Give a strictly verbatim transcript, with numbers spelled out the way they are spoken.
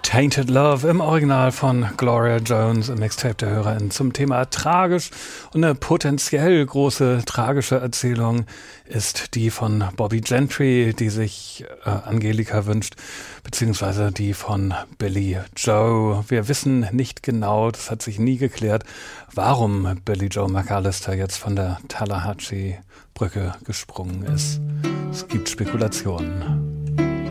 Tainted Love im Original von Gloria Jones, im Mixtape der Hörerin zum Thema tragisch. Und eine potenziell große tragische Erzählung ist die von Bobby Gentry, die sich äh, Angelika wünscht, beziehungsweise die von Billie Joe. Wir wissen nicht genau, das hat sich nie geklärt, warum Billie Joe McAllister jetzt von der Tallahatchie-Brücke gesprungen ist. Es gibt Spekulationen.